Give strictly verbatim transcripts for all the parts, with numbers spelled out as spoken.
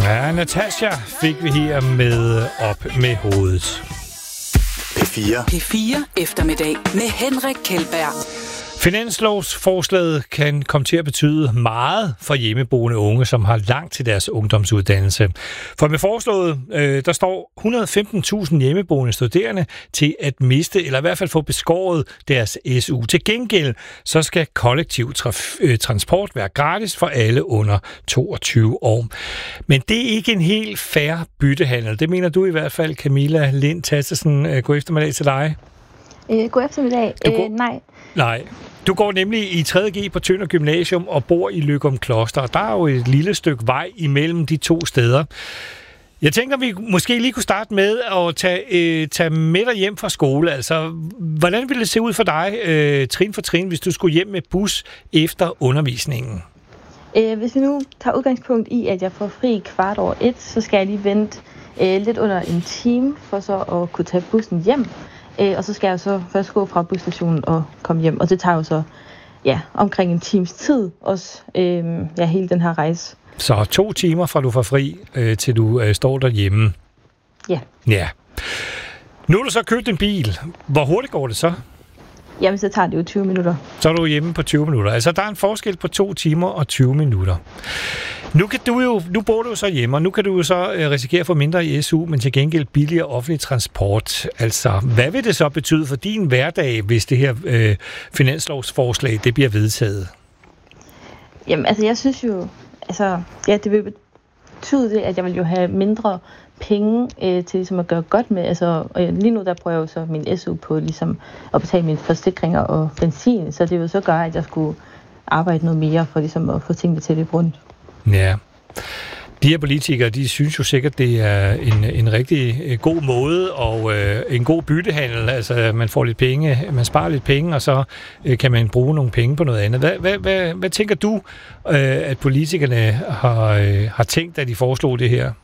Ja, Natasha fik vi her med Op med hovedet. P fire. P fire eftermiddag med Henrik Kjeldberg. Finanslovsforslaget kan komme til at betyde meget for hjemmeboende unge, som har langt til deres ungdomsuddannelse. For med forslaget, øh, der står et hundrede og femten tusind hjemmeboende studerende til at miste, eller i hvert fald få beskåret deres S U. Til gengæld, så skal kollektiv traf- øh, transport være gratis for alle under toogtyve år. Men det er ikke en helt fair byttehandel. Det mener du i hvert fald, Camilla Lind Tassesen. Øh, god eftermiddag til dig. Øh, god eftermiddag. Du går... øh, nej. Nej. Du går nemlig i tredje G på Tønder Gymnasium og bor i Løgum Kloster. Der er jo et lille stykke vej imellem de to steder. Jeg tænker, vi måske lige kunne starte med at tage, øh, tage med dig hjem fra skole. Altså, hvordan ville det se ud for dig, øh, trin for trin, hvis du skulle hjem med bus efter undervisningen? Øh, hvis vi nu tager udgangspunkt i, at jeg får fri kvart over et, så skal jeg lige vente øh, lidt under en time, for så at kunne tage bussen hjem. Øh, og så skal jeg så først gå fra busstationen og komme hjem. Og det tager jo så ja, omkring en times tid også, øh, ja, hele den her rejse. Så to timer fra du får fri, øh, til du øh, står derhjemme? Ja. Ja. Nu har du så købt en bil. Hvor hurtigt går det så? Jamen, så tager det jo tyve minutter. Så er du hjemme på tyve minutter. Altså, der er en forskel på to timer og tyve minutter. Nu, kan du jo, nu bor du jo så hjemme, og nu kan du jo så øh, risikere at få mindre i S U, men til gengæld billigere offentlig transport. Altså, hvad vil det så betyde for din hverdag, hvis det her øh, finanslovsforslag, det bliver vedtaget? Jamen, altså, jeg synes jo, altså, ja, det vil betyde det, at jeg vil jo have mindre penge øh, til ligesom at gøre godt med. Altså, og lige nu der bruger jeg jo så min S U på ligesom at betale mine forsikringer og benzin, så det vil så gøre, at jeg skulle arbejde noget mere for ligesom at få tingene til det rundt. Ja. De her politikere, de synes jo sikkert, det er en, en rigtig god måde og øh, en god byttehandel. Altså, man får lidt penge, man sparer lidt penge, og så øh, kan man bruge nogle penge på noget andet. Hvad, hvad, hvad, hvad tænker du, øh, at politikerne har, øh, har tænkt, da de foreslog det her?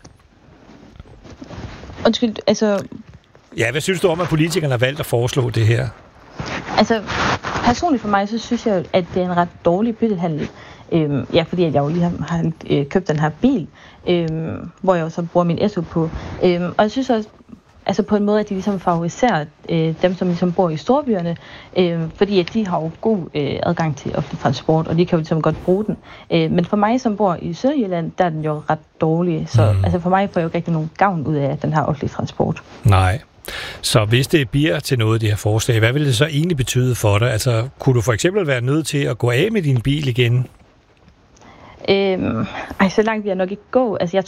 Undskyld, altså... Ja, hvad synes du om, at politikerne har valgt at foreslå det her? Altså, personligt for mig, så synes jeg, at det er en ret dårlig byttehandel. Øhm, ja, fordi at jeg jo lige har, har øh, købt den her bil, øhm, hvor jeg jo så bruger min S U på. Øhm, og jeg synes også, altså på en måde, at de ligesom favoriserer øh, dem, som ligesom bor i storbyerne, øh, fordi at de har jo god øh, adgang til offentlig transport, og de kan jo ligesom godt bruge den. Øh, men for mig, som bor i Sydjylland, der er den jo ret dårlig. Så mm. altså for mig får jeg jo ikke rigtig nogen gavn ud af den her offentlige transport. Nej. Så hvis det bliver til noget, det her forslag, hvad vil det så egentlig betyde for dig? Altså, kunne du for eksempel være nødt til at gå af med din bil igen? Øhm, ej, så langt vil jeg nok ikke gå. Altså, jeg